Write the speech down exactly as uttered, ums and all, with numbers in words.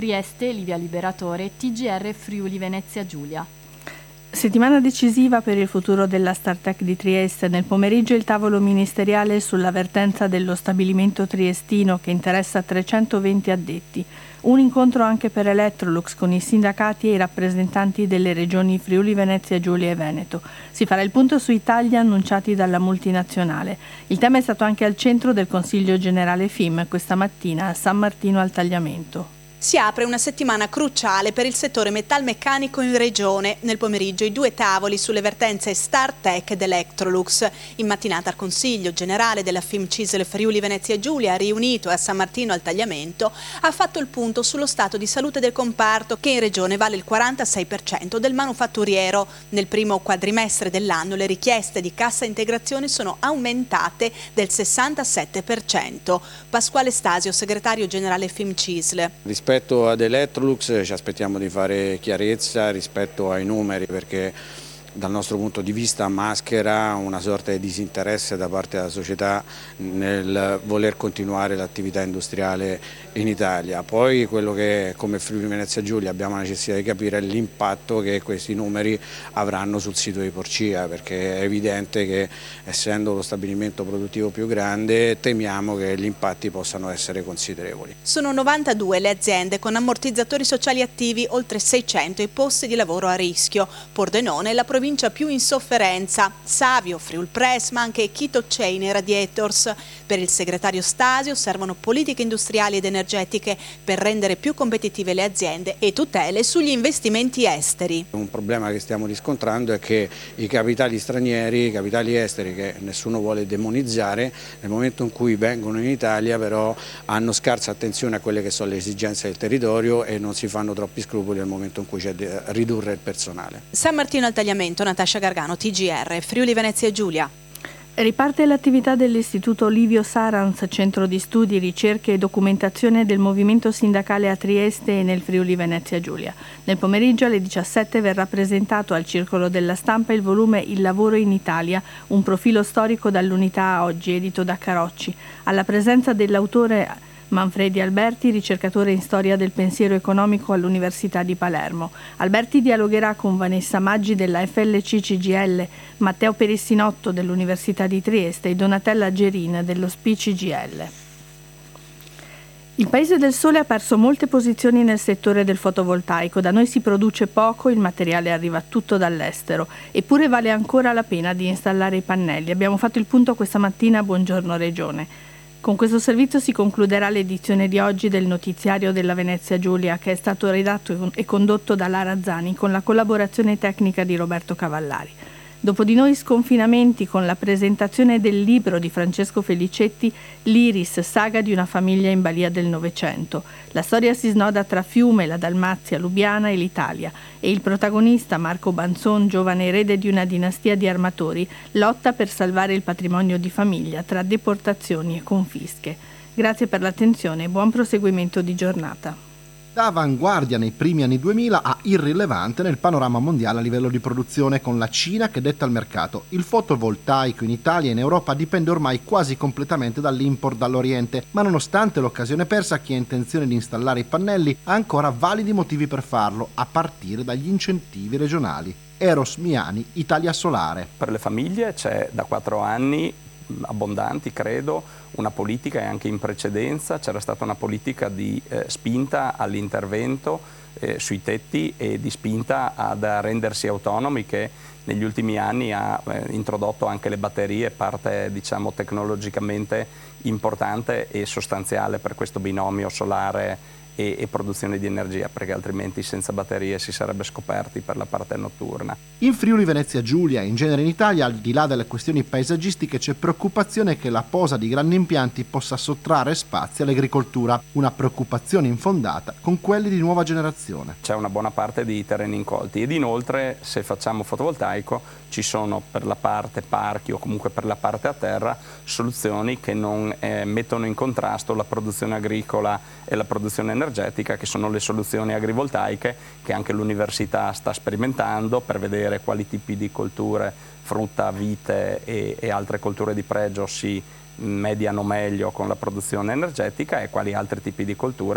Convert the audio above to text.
Trieste, Livia Liberatore, T G R Friuli Venezia Giulia. Settimana decisiva per il futuro della Startech di Trieste. Nel pomeriggio il tavolo ministeriale sulla vertenza dello stabilimento triestino che interessa trecentoventi addetti. Un incontro anche per Electrolux con i sindacati e i rappresentanti delle regioni Friuli Venezia Giulia e Veneto. Si farà il punto sui tagli annunciati dalla multinazionale. Il tema è stato anche al centro del Consiglio Generale F I M questa mattina a San Martino al Tagliamento. Si apre una settimana cruciale per il settore metalmeccanico in regione. Nel pomeriggio i due tavoli sulle vertenze Startech ed Electrolux. In mattinata al Consiglio Generale della F I M Cisl Friuli Venezia Giulia, riunito a San Martino al Tagliamento, ha fatto il punto sullo stato di salute del comparto che in regione vale il quarantasei per cento del manufatturiero. Nel primo quadrimestre dell'anno le richieste di cassa integrazione sono aumentate del sessantasette per cento. Pasquale Stasio, segretario generale F I M Cisl. Rispetto ad Electrolux ci aspettiamo di fare chiarezza rispetto ai numeri, perché dal nostro punto di vista maschera una sorta di disinteresse da parte della società nel voler continuare l'attività industriale in Italia. Poi quello che come Friuli Venezia Giulia abbiamo la necessità di capire è l'impatto che questi numeri avranno sul sito di Porcia, perché è evidente che essendo lo stabilimento produttivo più grande temiamo che gli impatti possano essere considerevoli. Sono novantadue le aziende con ammortizzatori sociali attivi, oltre seicento i posti di lavoro a rischio. Pordenone è la provincia più in sofferenza, Savio, Friul Press, ma anche Chito Chain e Radiators. Per il segretario Stasio servono politiche industriali ed energetiche per rendere più competitive le aziende e tutele sugli investimenti esteri. Un problema che stiamo riscontrando è che i capitali stranieri, i capitali esteri che nessuno vuole demonizzare, nel momento in cui vengono in Italia però hanno scarsa attenzione a quelle che sono le esigenze del territorio e non si fanno troppi scrupoli nel momento in cui c'è da ridurre il personale. San Martino al Tagliamento, Natascia Gargano, T G R, Friuli Venezia Giulia. Riparte l'attività dell'Istituto Livio Saranz, centro di studi, ricerche e documentazione del movimento sindacale a Trieste e nel Friuli Venezia Giulia. Nel pomeriggio alle diciassette verrà presentato al Circolo della Stampa il volume Il lavoro in Italia, un profilo storico dall'unità a oggi, edito da Carocci. Alla presenza dell'autore Manfredi Alberti, ricercatore in storia del pensiero economico all'Università di Palermo. Alberti dialogherà con Vanessa Maggi della F L C C G L, Matteo Perissinotto dell'Università di Trieste e Donatella Gerin dello S P I C G L. Il Paese del Sole ha perso molte posizioni nel settore del fotovoltaico. Da noi si produce poco, il materiale arriva tutto dall'estero. Eppure vale ancora la pena di installare i pannelli. Abbiamo fatto il punto questa mattina a Buongiorno Regione. Con questo servizio si concluderà l'edizione di oggi del notiziario della Venezia Giulia, che è stato redatto e condotto da Lara Zani con la collaborazione tecnica di Roberto Cavallari. Dopo di noi sconfinamenti con la presentazione del libro di Francesco Felicetti, L'Iris, saga di una famiglia in balia del Novecento. La storia si snoda tra Fiume, la Dalmazia, Lubiana e l'Italia e il protagonista Marco Banzon, giovane erede di una dinastia di armatori, lotta per salvare il patrimonio di famiglia tra deportazioni e confische. Grazie per l'attenzione e buon proseguimento di giornata. Da avanguardia nei primi anni duemila a irrilevante nel panorama mondiale a livello di produzione, con la Cina che detta il mercato. Il fotovoltaico in Italia e in Europa dipende ormai quasi completamente dall'import dall'Oriente, ma nonostante l'occasione persa, chi ha intenzione di installare i pannelli ha ancora validi motivi per farlo, a partire dagli incentivi regionali. Eros Miani, Italia Solare. Per le famiglie c'è da quattro anni abbondanti, credo, una politica, e anche in precedenza c'era stata una politica di eh, spinta all'intervento eh, sui tetti e di spinta ad rendersi autonomi, che negli ultimi anni ha eh, introdotto anche le batterie, parte diciamo tecnologicamente importante e sostanziale per questo binomio solare E, e produzione di energia, perché altrimenti senza batterie si sarebbe scoperti per la parte notturna. In Friuli Venezia Giulia e in genere in Italia, al di là delle questioni paesaggistiche, c'è preoccupazione che la posa di grandi impianti possa sottrarre spazio all'agricoltura, una preoccupazione infondata con quelli di nuova generazione. C'è una buona parte di terreni incolti ed inoltre, se facciamo fotovoltaico, ci sono per la parte parchi o comunque per la parte a terra soluzioni che non eh, mettono in contrasto la produzione agricola e la produzione energetica, che sono le soluzioni agrivoltaiche che anche l'università sta sperimentando per vedere quali tipi di colture, frutta, vite e, e altre colture di pregio si mediano meglio con la produzione energetica e quali altri tipi di colture